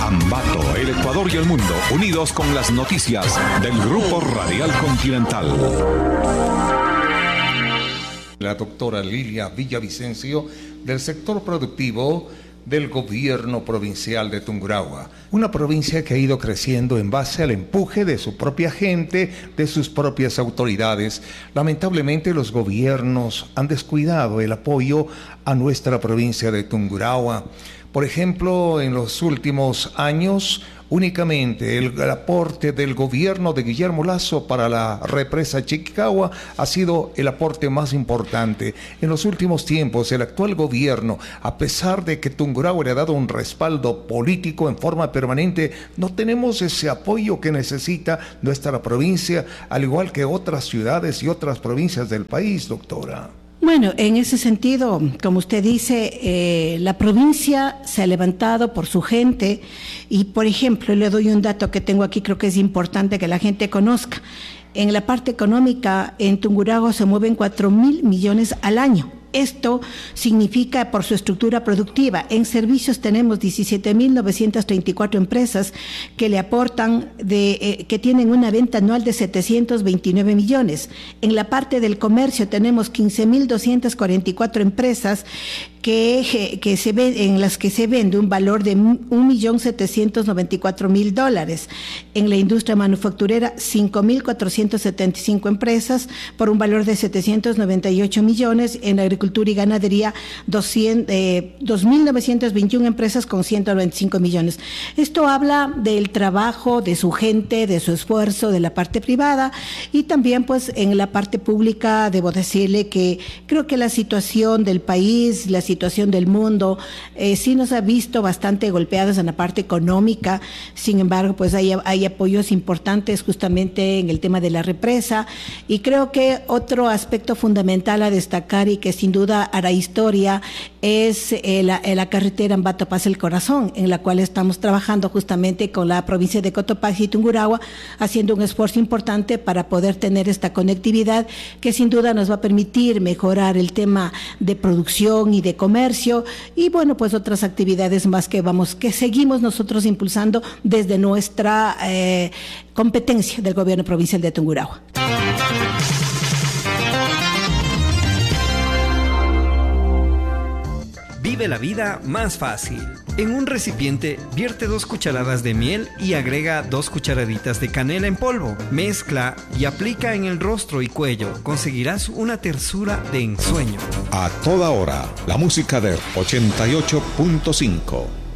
Ambato, el Ecuador y el mundo, unidos con las noticias del Grupo Radial Continental. La doctora Lilia Villavicencio, del sector productivo del gobierno provincial de Tungurahua, una provincia que ha ido creciendo en base al empuje de su propia gente, de sus propias autoridades. Lamentablemente los gobiernos han descuidado el apoyo a nuestra provincia de Tungurahua. Por ejemplo, en los últimos años, únicamente el aporte del gobierno de Guillermo Lasso para la represa Chiquicahua ha sido el aporte más importante. En los últimos tiempos, el actual gobierno, a pesar de que Tungurahua le ha dado un respaldo político en forma permanente, no tenemos ese apoyo que necesita nuestra provincia, al igual que otras ciudades y otras provincias del país, doctora. Bueno, en ese sentido, como usted dice, la provincia se ha levantado por su gente y, por ejemplo, le doy un dato que tengo aquí, creo que es importante que la gente conozca. En la parte económica, en Tungurahua se mueven 4.000 millones al año. Esto significa por su estructura productiva. En servicios tenemos 17.934 empresas que le aportan, que tienen una venta anual de 729 millones. En la parte del comercio tenemos 15.244 empresas que se ven, en las que se vende un valor de $1.794.000. En la industria manufacturera, 5.475 empresas por un valor de 798 millones. En la agricultura y ganadería, 2.921 empresas con 195 millones. Esto habla del trabajo de su gente, de su esfuerzo, de la parte privada, y también pues en la parte pública debo decirle que creo que la situación del país, la situación del mundo, sí nos ha visto bastante golpeados en la parte económica. Sin embargo, pues hay apoyos importantes justamente en el tema de la represa, y creo que otro aspecto fundamental a destacar y que sin duda hará historia es la carretera Ambato-Paz El Corazón, en la cual estamos trabajando justamente con la provincia de Cotopaxi y Tungurahua, haciendo un esfuerzo importante para poder tener esta conectividad que sin duda nos va a permitir mejorar el tema de producción y de comercio, y bueno, pues otras actividades más que seguimos nosotros impulsando desde nuestra competencia del gobierno provincial de Tungurahua. Vive la vida más fácil. En un recipiente, vierte 2 cucharadas de miel y agrega 2 cucharaditas de canela en polvo. Mezcla y aplica en el rostro y cuello. Conseguirás una tersura de ensueño. A toda hora, la música de 88.5.